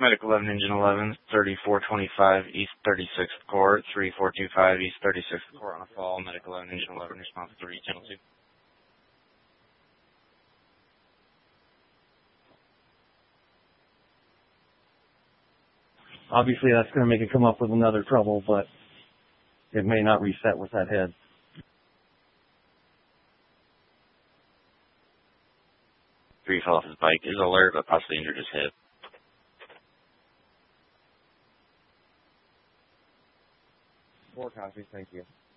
Medic 11, Engine 11, 3425 East 36th Court, 3425 East 36th Court on a fall. Medic 11, Engine 11, response 3, channel 2. Obviously, that's going to make it come up with another trouble, but it may not reset with that head. Three fell off his bike. Is alert, but possibly injured his head. 4 copies, thank you.